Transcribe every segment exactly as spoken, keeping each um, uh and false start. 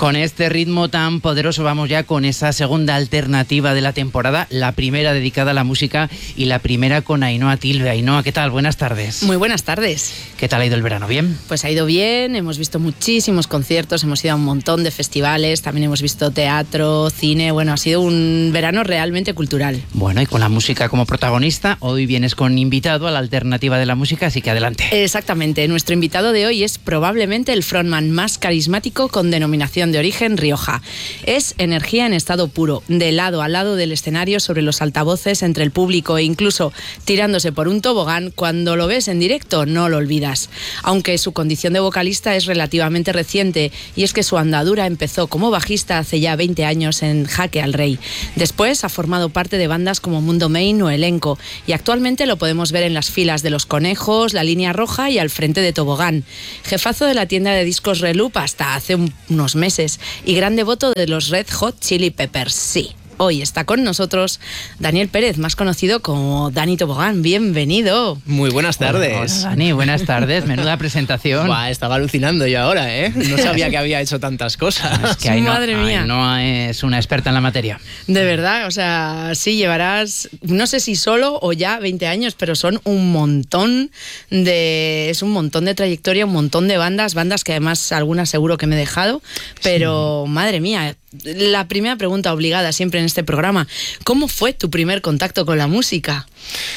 Con este ritmo tan poderoso vamos ya con esa segunda alternativa de la temporada, la primera dedicada a la música y la primera con Ainhoa Tilbe. Ainhoa, ¿qué tal? Buenas tardes. Muy buenas tardes. ¿Qué tal ha ido el verano? ¿Bien? Pues ha ido bien, hemos visto muchísimos conciertos, hemos ido a un montón de festivales, también hemos visto teatro, cine, bueno, ha sido un verano realmente cultural. Bueno, y con la música como protagonista, hoy vienes con invitado a la alternativa de la música, así que adelante. Exactamente, nuestro invitado de hoy es probablemente el frontman más carismático con denominación de origen Rioja. Es energía en estado puro, de lado a lado del escenario, sobre los altavoces, entre el público e incluso tirándose por un tobogán. Cuando lo ves en directo no lo olvidas. Aunque su condición de vocalista es relativamente reciente, y es que su andadura empezó como bajista hace ya veinte años en Jaque al Rey. Después ha formado parte de bandas como Mundo Main o Elenco, y actualmente lo podemos ver en las filas de Los Conejos, La Línea Roja y al frente de Tobogán. Jefazo de la tienda de discos Reloop hasta hace un unos meses y gran devoto de los Red Hot Chili Peppers. Sí, hoy está con nosotros Daniel Pérez, más conocido como Dani Tobogán. Bienvenido. Muy buenas tardes. Hola, Dani, buenas tardes. Menuda presentación. Buah, estaba alucinando yo ahora, ¿eh? No sabía que había hecho tantas cosas. Es que Ainhoa, Madre mía. Ainhoa es una experta en la materia. De verdad, o sea, sí, llevarás, no sé si solo o ya veinte años, pero son un montón de, es un montón de trayectoria, un montón de bandas, bandas que además algunas seguro que me he dejado, pero sí. Madre mía. La primera pregunta obligada siempre en este programa: ¿cómo fue tu primer contacto con la música?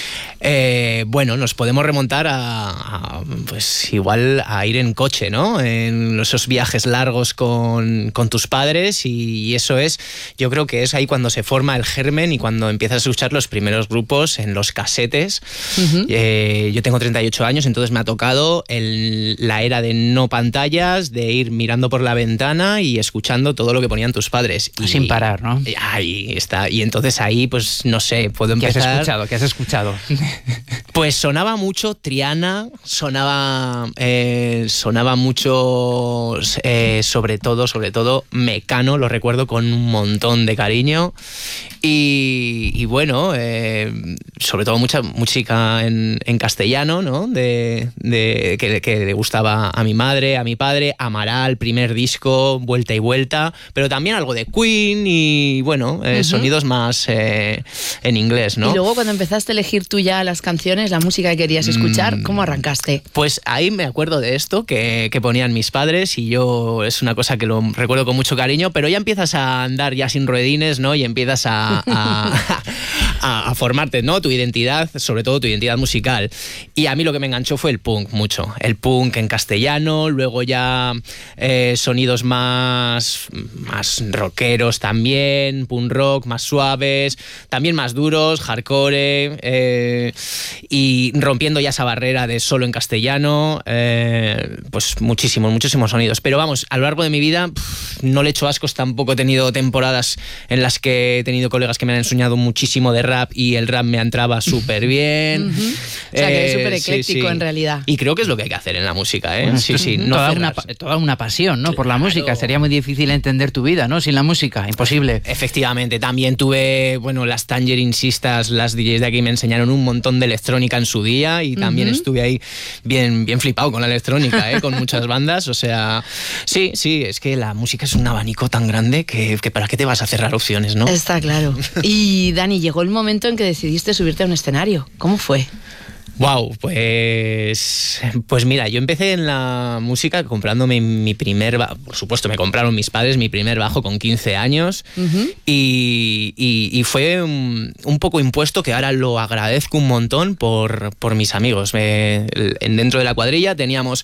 Eh, bueno, nos podemos remontar a, a, pues igual a ir en coche, ¿no? En esos viajes largos con, con tus padres, y, y eso es, yo creo que es ahí cuando se forma el germen y cuando empiezas a escuchar los primeros grupos en los casetes. Uh-huh. Eh, yo tengo treinta y ocho años, entonces me ha tocado el, la era de no pantallas, de ir mirando por la ventana y escuchando todo lo que ponían tus padres. Y, sin parar, ¿no? Y, ahí está. Y entonces ahí, pues no sé, puedo empezar... ¿Qué has escuchado? ¿Qué has escuchado? Pues sonaba mucho Triana, sonaba eh, sonaba mucho, eh, sobre todo, sobre todo Mecano, lo recuerdo con un montón de cariño. Y, y bueno, eh, sobre todo mucha música en, en castellano, ¿no? De, de, que, que le gustaba a mi madre, a mi padre, Amaral, primer disco, Vuelta y Vuelta, pero también algo de Queen y bueno, eh, uh-huh. sonidos más eh, en inglés, ¿no? Y luego cuando empezaste a elegir tú ya las canciones, la música que querías escuchar, ¿cómo arrancaste? Pues ahí me acuerdo de esto que, que ponían mis padres, y yo es una cosa que lo recuerdo con mucho cariño, pero ya empiezas a andar ya sin ruedines, ¿no? Y empiezas a, a, a, a formarte, ¿no? Tu identidad, sobre todo tu identidad musical. Y a mí lo que me enganchó fue el punk, mucho. El punk en castellano, luego ya eh, sonidos más, más rockeros también, punk rock, más suaves, también más duros, hardcore, eh, y rompiendo ya esa barrera de solo en castellano, eh, pues muchísimos, muchísimos sonidos. Pero vamos, a lo largo de mi vida pff, no le echo ascos, tampoco he tenido temporadas en las que he tenido colegas que me han enseñado muchísimo de rap y el rap me entraba súper bien. Uh-huh. O sea, que eres súper ecléctico, sí, sí. En realidad. Y creo que es lo que hay que hacer en la música, ¿eh? Bueno, sí, sí, no toda, una, toda una pasión, ¿no? Por la música. Sería muy difícil entender tu vida, ¿no? Sin la música, imposible. Efectivamente, también tuve, bueno, las Tangerine Sisters, las D Js de aquí me enseñaron un montón de electrónica en su día, y también uh-huh. estuve ahí bien, bien flipado con la electrónica, ¿eh? Con muchas bandas, o sea, sí, sí, es que la música es un abanico tan grande que, que para qué te vas a cerrar opciones, ¿no? Está claro. Y Dani, llegó el momento en que decidiste subirte a un escenario. ¿Cómo fue? Wow, pues, pues mira, yo empecé en la música comprándome mi primer bajo. Por supuesto, me compraron mis padres mi primer bajo con quince años, uh-huh. y, y, y fue un, un poco impuesto, que ahora lo agradezco un montón por, por mis amigos. Me, dentro de la cuadrilla teníamos,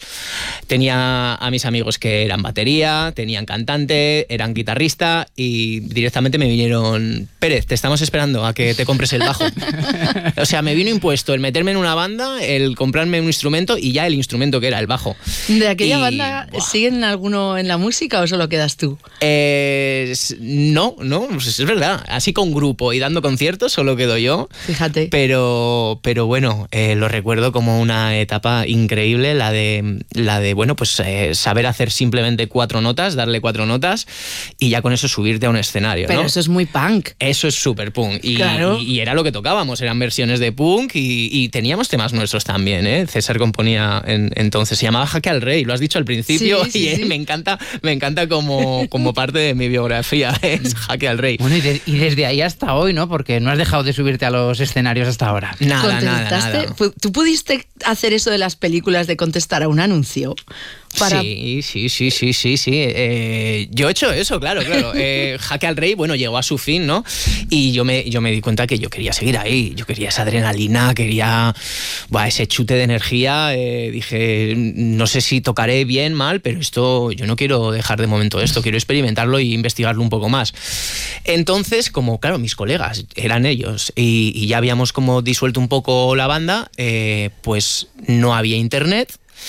tenía a mis amigos que eran batería, tenían cantante, eran guitarrista, y directamente me vinieron: Pérez, te estamos esperando a que te compres el bajo. O sea, me vino impuesto el meterme en una banda, el comprarme un instrumento, y ya el instrumento que era el bajo. ¿De aquella y, banda buah. siguen alguno en la música o solo quedas tú? Eh, no, no, pues es verdad. Así con grupo y dando conciertos solo quedo yo. Fíjate. Pero, pero bueno, eh, lo recuerdo como una etapa increíble, la de, la de bueno, pues eh, saber hacer simplemente cuatro notas, darle cuatro notas, y ya con eso subirte a un escenario, pero ¿no? Eso es muy punk. Eso es súper punk. Y, claro. y, y era lo que tocábamos, eran versiones de punk, y, y teníamos temas nuestros también, ¿eh? César componía en, entonces, se llamaba Jaque al Rey, lo has dicho al principio, sí, sí, y eh, sí. me encanta, me encanta como, como parte de mi biografía, es Jaque al Rey. Bueno, y, de, y desde ahí hasta hoy, ¿no? Porque no has dejado de subirte a los escenarios hasta ahora. Nada, nada, nada. ¿Tú pudiste hacer eso de las películas de contestar a un anuncio? Para... Sí, sí, sí, sí, sí, sí. Eh, yo he hecho eso, claro, claro. Eh, Jaque al Rey, bueno, llegó a su fin, ¿no? Y yo me, yo me di cuenta que yo quería seguir ahí, yo quería esa adrenalina, quería buah, ese chute de energía. Eh, dije, no sé si tocaré bien, mal, pero esto, yo no quiero dejar de momento esto, quiero experimentarlo e investigarlo un poco más. Entonces, como, claro, mis colegas eran ellos y, y ya habíamos como disuelto un poco la banda, eh, pues no había internet.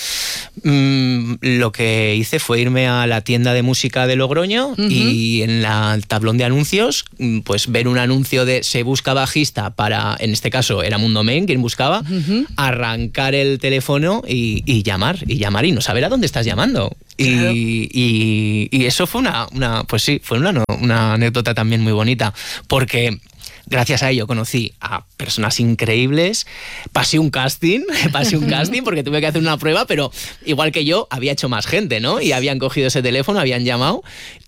Mm, lo que hice fue irme a la tienda de música de Logroño, uh-huh. y en la, el tablón de anuncios, pues ver un anuncio de se busca bajista para, en este caso era Mundo Main quien buscaba, uh-huh. arrancar el teléfono y, y llamar, y llamar y no saber a dónde estás llamando. Claro. Y, y, y eso fue una, una, pues sí, fue una, una anécdota también muy bonita, porque gracias a ello conocí a personas increíbles, pasé un casting, pasé un casting porque tuve que hacer una prueba, pero igual que yo, había hecho más gente, ¿no? Y habían cogido ese teléfono, habían llamado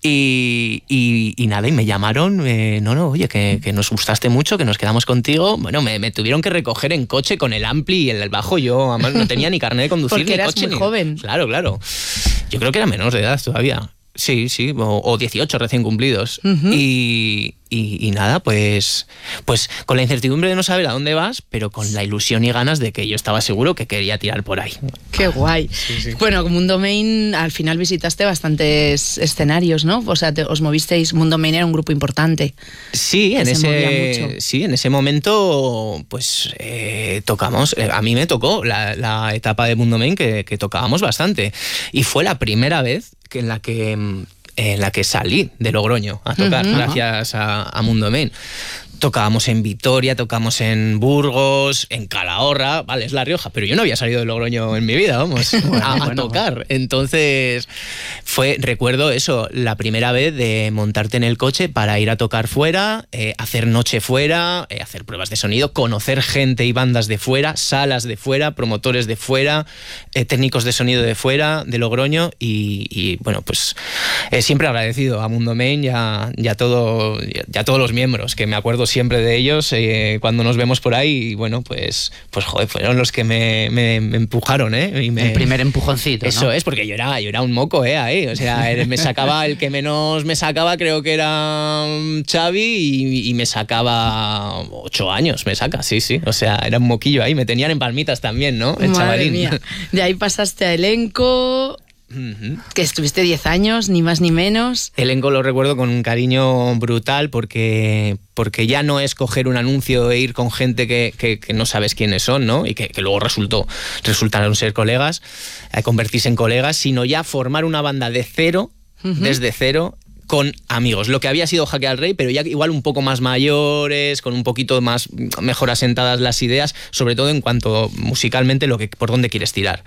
y, y, y nada, y me llamaron, eh, no, no, oye, que, que nos gustaste mucho, que nos quedamos contigo. Bueno, me, me tuvieron que recoger en coche con el ampli y el bajo, yo además no tenía ni carnet de conducir, porque ni eras coche. muy ni... joven. Claro, claro. Yo creo que era menor de edad todavía. Sí, sí, o, o dieciocho recién cumplidos. Uh-huh. Y, y, y nada, pues, pues con la incertidumbre de no saber a dónde vas, pero con la ilusión y ganas de que yo estaba seguro que quería tirar por ahí. ¡Qué guay! Sí, sí. Bueno, Mundo Main, al final visitaste bastantes escenarios, ¿no? O sea, te, os movisteis, Mundo Main era un grupo importante. Sí, en ese, sí, en ese momento, pues eh, tocamos, eh, a mí me tocó la, la etapa de Mundo Main que, que tocábamos bastante. Y fue la primera vez que en la que en la que salí de Logroño a tocar, uh-huh. gracias a, a Mundo Main. Tocábamos en Vitoria, tocamos en Burgos, en Calahorra, vale, es La Rioja, pero yo no había salido de Logroño en mi vida, vamos, bueno, a, a bueno, tocar. Bueno. Entonces, fue, recuerdo eso, la primera vez de montarte en el coche para ir a tocar fuera, eh, hacer noche fuera, eh, hacer pruebas de sonido, conocer gente y bandas de fuera, salas de fuera, promotores de fuera, eh, técnicos de sonido de fuera, de Logroño, y, y bueno, pues eh, siempre agradecido a Mundo Main y a, y a, todo, y a todos los miembros, que me acuerdo siempre de ellos eh, cuando nos vemos por ahí, y bueno, pues, pues joder, fueron los que me, me, me empujaron, ¿eh? Y me, el primer empujoncito, ¿no? Eso es, porque yo era, yo era un moco, ¿eh? Ahí, o sea, me sacaba, el que menos me sacaba creo que era Xavi y, y me sacaba ocho años, me saca, sí, sí, o sea, era un moquillo ahí, me tenían en palmitas también, ¿no? El Madre chavalín. Mía. De ahí pasaste a Elenco... Uh-huh. Que estuviste diez años, ni más ni menos. Elenco lo recuerdo con un cariño brutal porque, porque ya no es coger un anuncio e ir con gente que, que, que no sabes quiénes son, ¿no? Y que, que luego resultó, resultaron ser colegas, eh, convertirse en colegas, sino ya formar una banda de cero, uh-huh. desde cero, con amigos, lo que había sido Jaque al Rey, pero ya igual un poco más mayores, con un poquito más mejor asentadas las ideas, sobre todo en cuanto musicalmente lo que por dónde quieres tirar.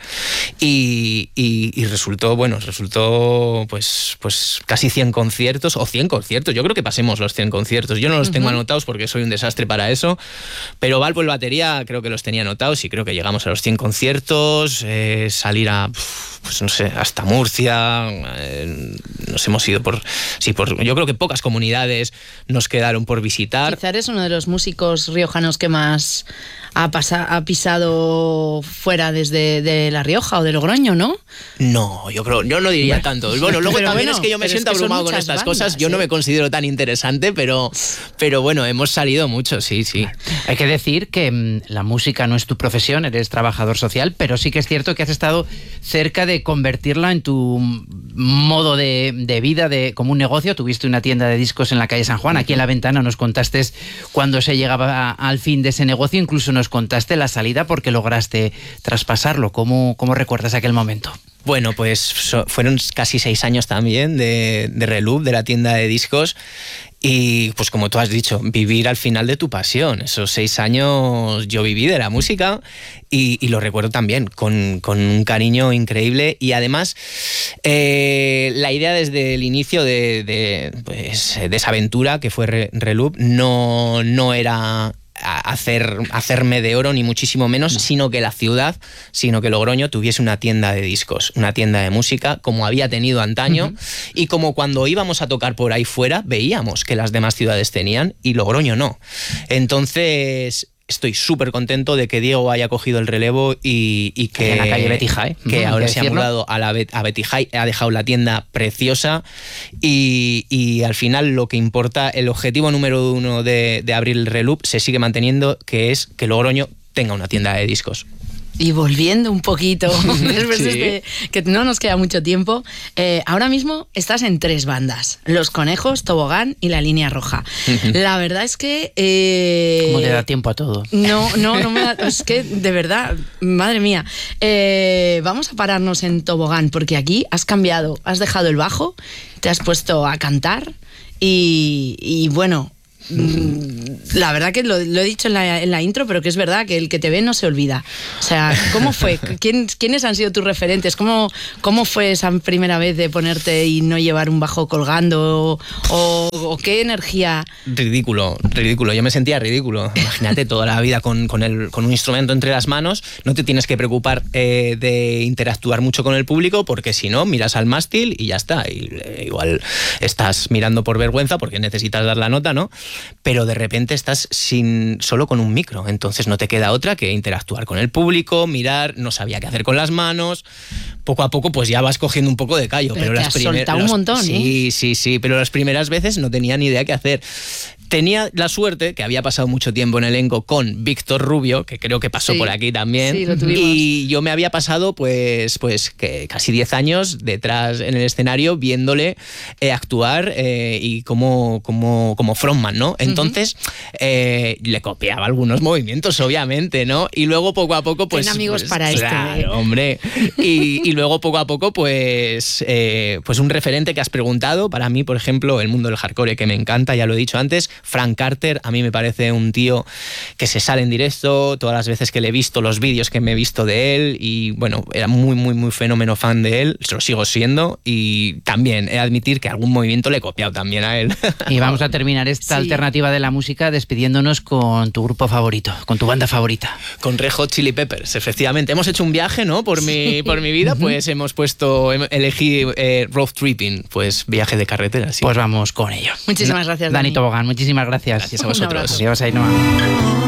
Y, y, y resultó, bueno, resultó pues, pues casi cien conciertos, o cien conciertos, yo creo que pasemos los cien conciertos, yo no los uh-huh. tengo anotados porque soy un desastre para eso, pero Valpo el batería creo que los tenía anotados y creo que llegamos a los cien conciertos, eh, salir a, pues no sé, hasta Murcia, eh, nos hemos ido por... Sí, por, yo creo que pocas comunidades nos quedaron por visitar. Quizá eres uno de los músicos riojanos que más ha, pasa, ha pisado fuera desde de La Rioja o de Logroño, ¿no? No, yo creo, yo no diría bueno, tanto. Bueno, luego también bueno, es que yo me siento es que abrumado con estas bandas, cosas. Yo ¿eh? no me considero tan interesante, pero, pero bueno, hemos salido mucho, sí, sí. Hay que decir que mmm, la música no es tu profesión, eres trabajador social, pero sí que es cierto que has estado cerca de convertirla en tu modo de, de vida, de como un negocio. Tuviste una tienda de discos en la calle San Juan, aquí en La Ventana nos contaste cuando se llegaba al fin de ese negocio, incluso nos contaste la salida porque lograste traspasarlo. ¿Cómo, cómo recuerdas aquel momento? Bueno, pues so, fueron casi seis años también de, de Reloop, de la tienda de discos. Y pues como tú has dicho, vivir al final de tu pasión. Esos seis años yo viví de la música y, y lo recuerdo también con, con un cariño increíble. Y además eh, la idea desde el inicio de, de, pues, de esa aventura que fue Re, Reloop no, no era hacer, hacerme de oro, ni muchísimo menos, no. sino que la ciudad, sino que Logroño tuviese una tienda de discos, una tienda de música, como había tenido antaño, uh-huh. y como cuando íbamos a tocar por ahí fuera, veíamos que las demás ciudades tenían y Logroño no. Entonces... estoy súper contento de que Diego haya cogido el relevo y, y que, en la calle Betty High, que ¿no? ahora se ha mudado a, la, a Betty High, ha dejado la tienda preciosa y, y al final lo que importa, el objetivo número uno de, de abrir el Reloop se sigue manteniendo, que es que Logroño tenga una tienda de discos. Y volviendo un poquito, después sí. de que no nos queda mucho tiempo, eh, ahora mismo estás en tres bandas, Los Conejos, Tobogán y La Línea Roja. Uh-huh. La verdad es que... Eh, ¿Cómo te da tiempo a todo? No, no, no me da... Es que, de verdad, madre mía. Eh, vamos a pararnos en Tobogán, porque aquí has cambiado, has dejado el bajo, te has puesto a cantar y, y bueno... La verdad que lo, lo he dicho en la, en la intro, pero que es verdad que el que te ve no se olvida. O sea, ¿cómo fue? ¿Quién, ¿Quiénes han sido tus referentes? ¿Cómo, ¿Cómo fue esa primera vez de ponerte y no llevar un bajo colgando? ¿O, o qué energía? Ridículo, ridículo. Yo me sentía ridículo. Imagínate toda la vida con, con, el, con un instrumento entre las manos. No te tienes que preocupar eh, de interactuar mucho con el público, porque si no, miras al mástil y ya está. Y, eh, igual estás mirando por vergüenza porque necesitas dar la nota, ¿no? Pero de repente estás sin, solo con un micro, entonces no te queda otra que interactuar con el público, mirar, no sabía qué hacer con las manos. Poco a poco pues ya vas cogiendo un poco de callo. Pero, pero te las has primer, soltado los, un montón, sí, ¿eh? sí, sí, pero las primeras veces no tenía ni idea qué hacer. Tenía la suerte que había pasado mucho tiempo en elenco con Víctor Rubio, que creo que pasó sí, por aquí también. Sí, lo tuvimos. Y yo me había pasado pues, pues que casi diez años detrás en el escenario viéndole eh, actuar eh, y como, como, como frontman, ¿no? Entonces uh-huh. eh, le copiaba algunos movimientos, obviamente, ¿no? Y luego poco a poco pues... Ten amigos pues, para claro, esto, ¿eh? hombre. Y, y luego poco a poco pues, eh, pues un referente que has preguntado, para mí, por ejemplo, el mundo del hardcore, que me encanta, ya lo he dicho antes. Frank Carter, a mí me parece un tío que se sale en directo, todas las veces que le he visto, los vídeos que me he visto de él, y bueno, era muy, muy, muy fenómeno fan de él, lo sigo siendo, y también he de admitir que algún movimiento le he copiado también a él. Y vamos a terminar esta sí. alternativa de la música despidiéndonos con tu grupo favorito, con tu banda favorita. Con Red Hot Chili Peppers, efectivamente. Hemos hecho un viaje, ¿no? Por mi, por mi vida, pues hemos puesto, elegí eh, road tripping, pues viaje de carretera. Sí. Pues vamos con ello. Muchísimas gracias, Dani. Dani Tobogán, muchísimas gracias. Gracias a vosotros. Adiós, Ainhoa.